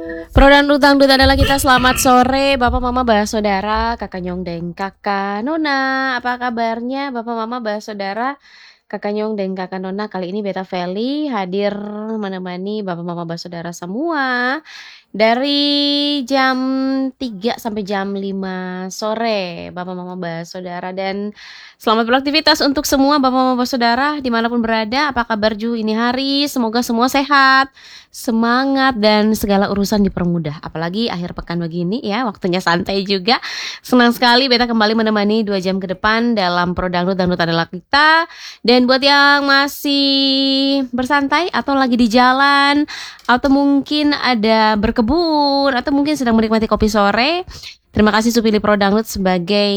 Pro dan Dut adalah kita. Selamat sore Bapak Mama Bah Saudara, Kakak Nyong dan Kakak Nona. Apa kabarnya Bapak Mama Bah Saudara, Kakak Nyong dan Kakak Nona? Kali ini Beta Feli hadir menemani Bapak Mama Bah Saudara semua dari jam 3 sampai jam 5 sore Bapak Mama Bah Saudara. Dan selamat beraktivitas untuk semua Bapak Mama Bah Saudara dimanapun berada. Apa kabar Ju ini hari? Semoga semua sehat, semangat, dan segala urusan dipermudah. Apalagi akhir pekan begini ya, waktunya santai juga. Senang sekali Beta kembali menemani 2 jam ke depan dalam Pro Dangdut adalah kita. Dan buat yang masih bersantai atau lagi di jalan, atau mungkin ada berkebun, atau mungkin sedang menikmati kopi sore, terima kasih Supili Pro Dangdut sebagai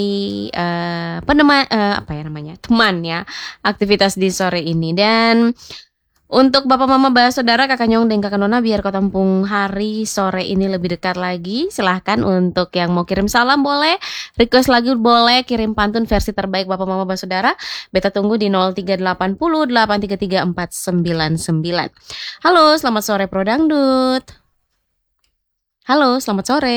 teman ya aktivitas di sore ini. Dan untuk Bapak Mama Bah Saudara, Kakak Nyong dan Kakak Nona, biar kau tampung hari sore ini lebih dekat lagi, silahkan untuk yang mau kirim salam boleh, request lagu boleh, kirim pantun versi terbaik Bapak Mama Bah Saudara. Beta tunggu di 0380 833 499. Halo, selamat sore Pro Dangdut. Halo, selamat sore.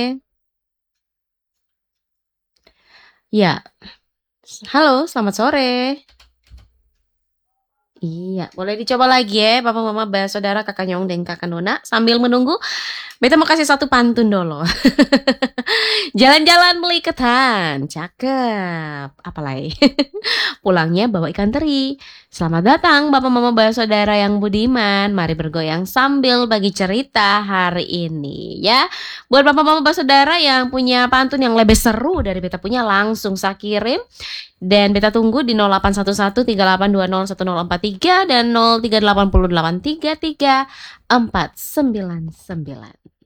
Ya, halo, selamat sore. Iya, boleh dicoba lagi ya Bapak Mama Bah Saudara, Kakak Nyong dan Kakak Nona. Sambil menunggu, Beta mau kasih satu pantun dulu. Jalan-jalan beli ketan, cakep. Apalagi pulangnya bawa ikan teri. Selamat datang Bapak Mama Bah Saudara yang budiman. Mari bergoyang sambil bagi cerita hari ini ya. Buat Bapak Mama Bah Saudara yang punya pantun yang lebih seru dari Beta punya, langsung saya kirim. Dan Beta tunggu di 0811 3820 1043 dan 0380 833 499.